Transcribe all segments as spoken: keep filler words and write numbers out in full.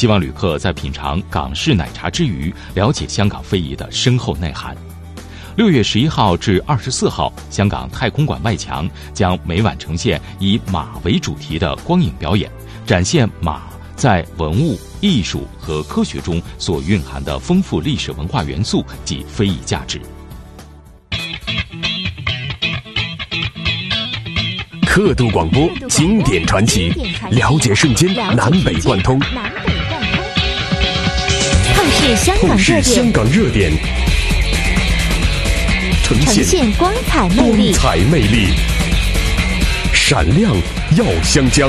希望旅客在品尝港式奶茶之余，了解香港非遗的深厚内涵。六月十一号至二十四号，香港太空馆外墙将每晚呈现以马为主题的光影表演，展现马在文物、艺术和科学中所蕴含的丰富历史文化元素及非遗价值。 刻度广播，经典传奇，了解瞬间南北贯通。 透视香港热点， 香港热点，呈呈现光彩魅力， 光彩魅力，闪亮耀香江。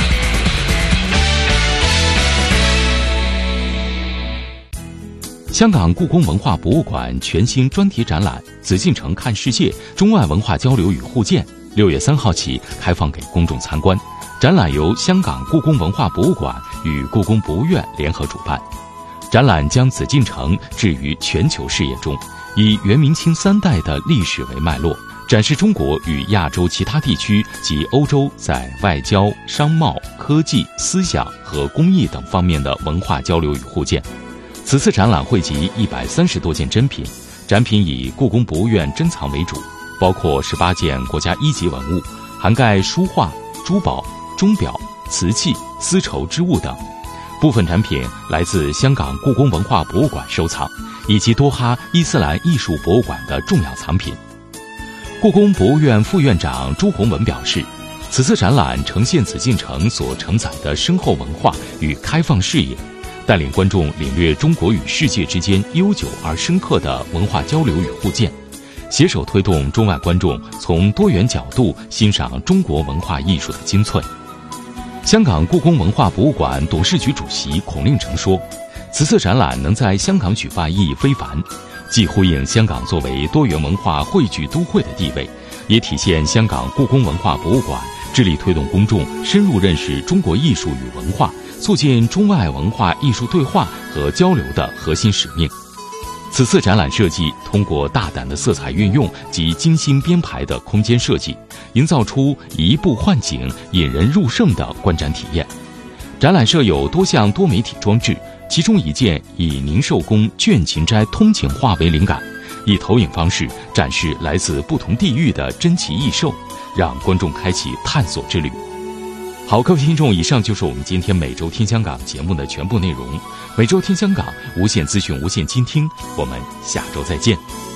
香港故宫文化博物馆全新专题展览《紫禁城看世界：中外文化交流与互鉴》六月三号起开放给公众参观。展览由香港故宫文化博物馆与故宫博物院联合主办。展览将紫禁城置于全球视野中，以元明清三代的历史为脉络，展示中国与亚洲其他地区及欧洲在外交、商贸、科技、思想和工艺等方面的文化交流与互鉴。此次展览汇集一百三十多件珍品，展品以故宫博物院珍藏为主，包括十八件国家一级文物，涵盖书画、珠宝、钟表、瓷器、丝绸织物等。部分展品来自香港故宫文化博物馆收藏，以及多哈伊斯兰艺术博物馆的重要藏品。故宫博物院副院长朱洪文表示，此次展览呈现紫禁城所承载的深厚文化与开放视野，带领观众领略中国与世界之间悠久而深刻的文化交流与互鉴，携手推动中外观众从多元角度欣赏中国文化艺术的精粹。香港故宫文化博物馆董事局主席孔令成说，此次展览能在香港举办意义非凡，既呼应香港作为多元文化汇聚都会的地位，也体现香港故宫文化博物馆致力推动公众深入认识中国艺术与文化，促进中外文化艺术对话和交流的核心使命。此次展览设计通过大胆的色彩运用及精心编排的空间设计，营造出移步换景、引人入胜的观展体验。展览设有多项多媒体装置，其中一件以宁寿宫倦勤斋通景画为灵感，以投影方式展示来自不同地域的珍奇异兽，让观众开启探索之旅。好，各位听众，以上就是我们今天每周听香港节目的全部内容。每周听香港，无限资讯，无限倾听，我们下周再见。